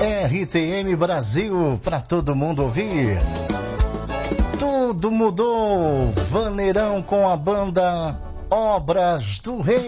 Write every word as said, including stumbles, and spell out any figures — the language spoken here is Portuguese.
R T M Brasil, pra todo mundo ouvir. Tudo mudou, Vaneirão com a banda Obras do Rei.